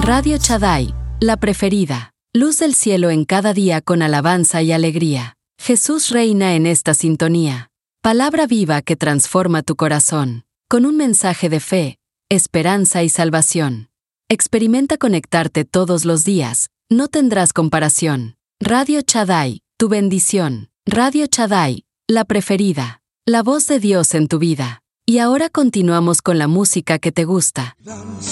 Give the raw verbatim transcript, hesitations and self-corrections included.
Radio Shaddai, la preferida. Luz del cielo en cada día con alabanza y alegría. Jesús reina en esta sintonía. Palabra viva que transforma tu corazón. Con un mensaje de fe, esperanza y salvación. Experimenta conectarte todos los días. No tendrás comparación. Radio Shaddai, tu bendición. Radio Shaddai, la preferida. La voz de Dios en tu vida. Y ahora continuamos con la música que te gusta.